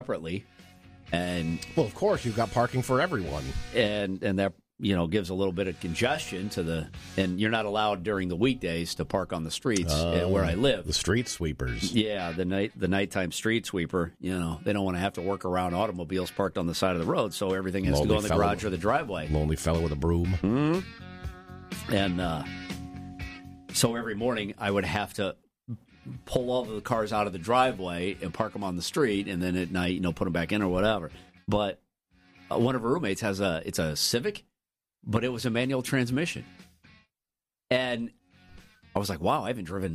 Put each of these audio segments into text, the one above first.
separately, and Well, of course, you've got parking for everyone. and that gives a little bit of congestion to and you're not allowed during the weekdays to park on the streets where I live. The street sweepers. Yeah, the nighttime street sweeper. They don't want to have to work around automobiles parked on the side of the road, so everything has to go in the garage or the driveway. Lonely fellow with a broom. Mm-hmm. And so every morning I would have to pull all of the cars out of the driveway and park them on the street, and then at night, put them back in or whatever. But one of her roommates it's a Civic, but it was a manual transmission. And I was like, wow, I haven't driven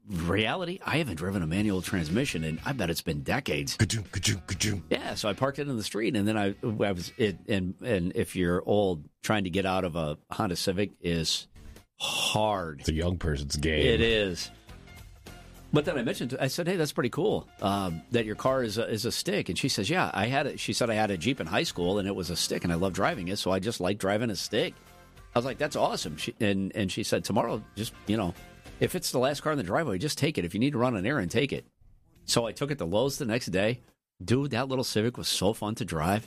a manual transmission, and I bet it's been decades. Yeah, so I parked it in the street, and then I was and if you're old, trying to get out of a Honda Civic is hard. It's a young person's game. It is. But then I said, hey, that's pretty cool that your car is a stick. And she says, yeah, I had it. She said I had a Jeep in high school, and it was a stick, and I love driving it, so I just like driving a stick. I was like, that's awesome. And she said, tomorrow, just, if it's the last car in the driveway, just take it. If you need to run an errand, take it. So I took it to Lowe's the next day. Dude, that little Civic was so fun to drive.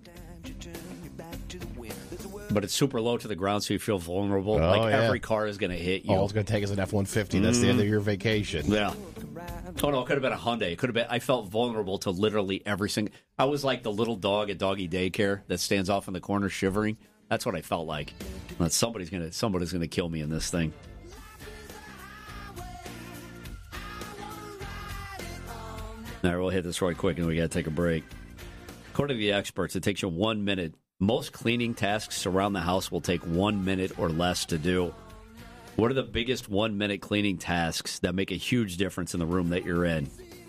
But it's super low to the ground, so you feel vulnerable. Every car is going to hit you. All it's going to take is an F-150. That's the end of your vacation. Yeah. Oh, no, it could have been a Hyundai. It could have been. I felt vulnerable to literally every single. I was like the little dog at doggy daycare that stands off in the corner shivering. That's what I felt like. Somebody's gonna kill me in this thing. All right, we'll hit this right quick, and we got to take a break. According to the experts, it takes you 1 minute. Most cleaning tasks around the house will take 1 minute or less to do. What are the biggest 1 minute cleaning tasks that make a huge difference in the room that you're in?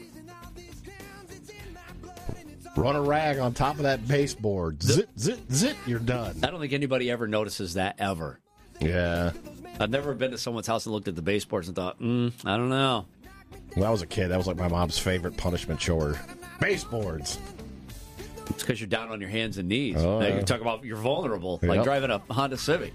Run a rag on top of that baseboard. Zit, zit, zit, you're done. I don't think anybody ever notices that, ever. Yeah. I've never been to someone's house and looked at the baseboards and thought, I don't know. When I was a kid, that was like my mom's favorite punishment chore. Baseboards. It's because you're down on your hands and knees. Oh, Now, yeah. you talk about you're vulnerable, like driving a Honda Civic.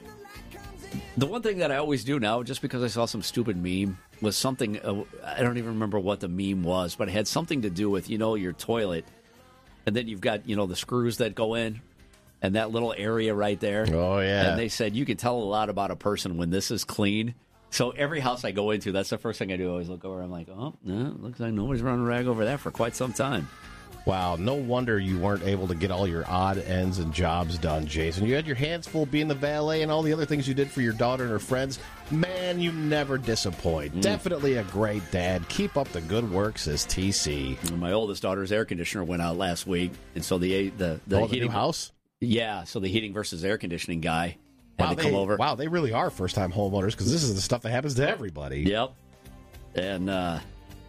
The one thing that I always do now, just because I saw some stupid meme, was something, I don't even remember what the meme was, but it had something to do with, your toilet, and then you've got, the screws that go in, and that little area right there. Oh, yeah. And they said, you can tell a lot about a person when this is clean. So every house I go into, that's the first thing I do. I always look over, I'm like, oh, no, looks like nobody's running a rag over that for quite some time. Wow, no wonder you weren't able to get all your odd ends and jobs done, Jason. You had your hands full being the valet and all the other things you did for your daughter and her friends. Man, you never disappoint. Definitely a great dad. Keep up the good work, says TC. And my oldest daughter's air conditioner went out last week, and so the heating new house? Yeah, so the heating versus air conditioning guy had to come over. Wow, they really are first-time homeowners because this is the stuff that happens to everybody. Yep. And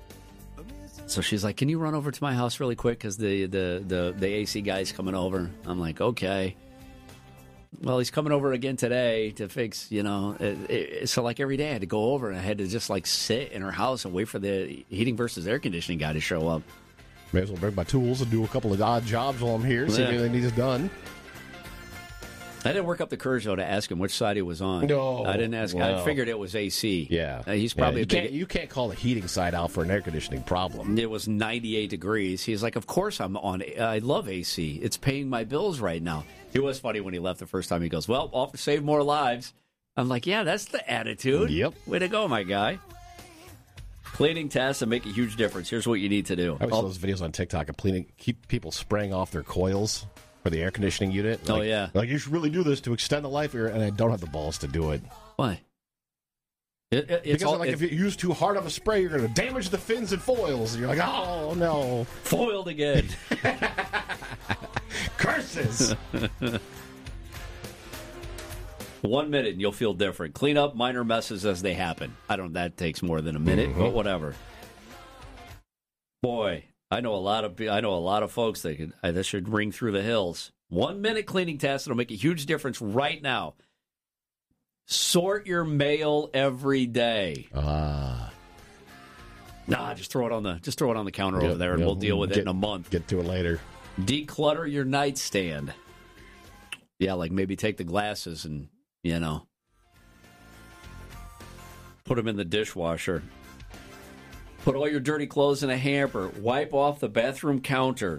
so she's like, can you run over to my house really quick because the AC guy's coming over? I'm like, okay. Well, he's coming over again today to fix, so like every day I had to go over and I had to just like sit in her house and wait for the heating versus air conditioning guy to show up. May as well bring my tools and do a couple of odd jobs while I'm here, see if anything needs done. I didn't work up the courage, though, to ask him which side he was on. No. I didn't ask. Well, I figured it was AC. Yeah. He's probably you can't call the heating side out for an air conditioning problem. It was 98 degrees. He's like, of course I'm on. I love AC. It's paying my bills right now. It was funny when he left the first time. He goes, well, I'll save more lives. I'm like, yeah, that's the attitude. Yep. Way to go, my guy. Cleaning tasks that make a huge difference. Here's what you need to do. I always saw those videos on TikTok of keep people spraying off their coils for the air conditioning unit. Oh, yeah. Like, you should really do this to extend the life here, and I don't have the balls to do it. Why? If you use too hard of a spray, you're going to damage the fins and foils. And you're like, oh, no. Foiled again. Curses! 1 minute and you'll feel different. Clean up minor messes as they happen. That takes more than a minute, but whatever. Boy, I know a lot of folks that should ring through the hills. 1 minute cleaning task that'll make a huge difference right now. Sort your mail every day. Just throw it on the counter over there, and we'll deal with it in a month. Get to it later. Declutter your nightstand. Yeah, like maybe take the glasses and put them in the dishwasher. Put all your dirty clothes in a hamper. Wipe off the bathroom counter.